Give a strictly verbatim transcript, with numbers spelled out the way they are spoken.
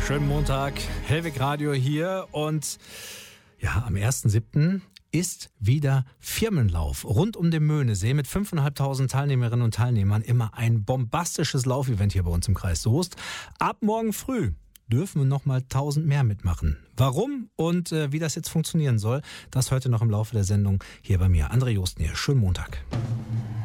Schönen Montag, Hellwig Radio hier und ja, am ersten siebten ist wieder Firmenlauf rund um den Möhnesee mit fünftausendfünfhundert Teilnehmerinnen und Teilnehmern. Immer ein bombastisches Laufevent hier bei uns im Kreis Soest. Ab morgen früh dürfen wir nochmal tausend mehr mitmachen. Warum und äh, wie das jetzt funktionieren soll, das heute noch im Laufe der Sendung hier bei mir. André Josten hier. Schönen Montag.